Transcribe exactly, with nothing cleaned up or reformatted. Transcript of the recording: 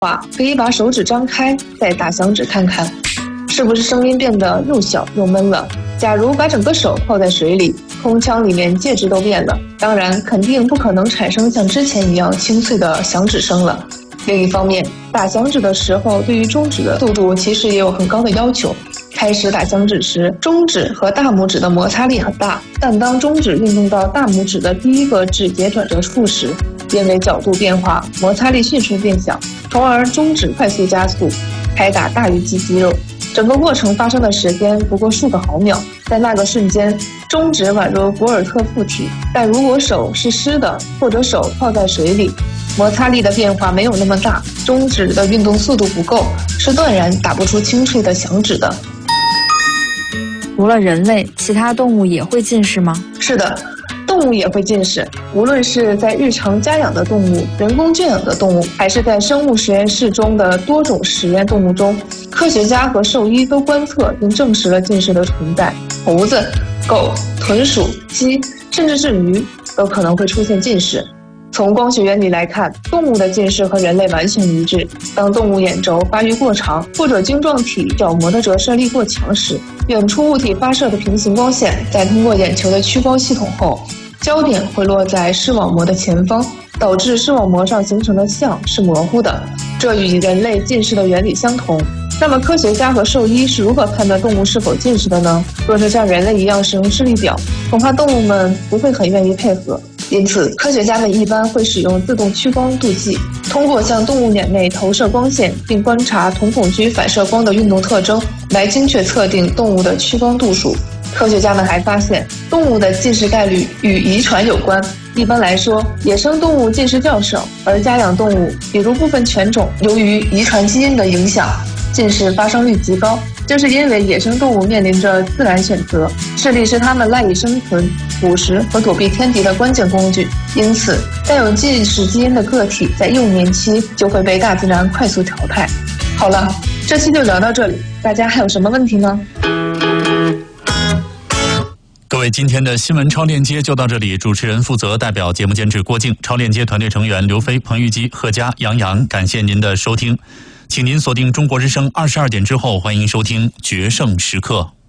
话，可以把手指张开，再打响指看看，是不是声音变得又小又闷了？假如把整个手泡在水里，空腔里面介质都变了，当然肯定不可能产生像之前一样清脆的响指声了。另一方面，打响指的时候，对于中指的速度其实也有很高的要求。开始打响指时，中指和大拇指的摩擦力很大，但当中指运动到大拇指的第一个指节转折处时，因为角度变化，摩擦力迅速变小，从而中指快速加速，开打大鱼际肌肉。整个过程发生的时间不过数个毫秒，在那个瞬间，中指宛如博尔特附体。但如果手是湿的，或者手泡在水里，摩擦力的变化没有那么大，中指的运动速度不够，是断然打不出清脆的响指的。 除了人类，其他动物也会近视吗？ 是的，动物也会近视，无论是在日常家养的动物、人工圈养的动物，还是在生物实验室中的多种实验动物中，科学家和兽医都观测并证实了近视的存在。猴子、狗、豚鼠、鸡，甚至是鱼，都可能会出现近视。从光学原理来看，动物的近视和人类完全一致。当动物眼轴发育过长，或者晶状体角膜的折射力过强时，远处物体发射的平行光线在通过眼球的屈光系统后，焦点会落在视网膜的前方，导致视网膜上形成的像是模糊的。这与人类近视的原理相同。那么科学家和兽医是如何判断动物是否近视的呢？若是像人类一样使用视力表，恐怕动物们不会很愿意配合。因此，科学家们一般会使用自动屈光度计，通过向动物眼内投射光线，并观察瞳孔区反射光的运动特征，来精确测定动物的屈光度数。科学家们还发现，动物的近视概率与遗传有关。一般来说，野生动物近视较少，而家养动物，比如部分犬种，由于遗传基因的影响，近视发生率极高。这是因为野生动物面临着自然选择，视力是它们赖以生存、捕食和躲避天敌的关键工具。因此，带有近视基因的个体在幼年期就会被大自然快速淘汰。好了，这期就聊到这里，大家还有什么问题吗？ 各位，今天的新闻超链接就到这里。主持人负责，代表节目监制郭靖，超链接团队成员刘飞、彭玉基、贺佳、杨洋，感谢您的收听。请您锁定中国之声二十二点之后，欢迎收听《决胜时刻》。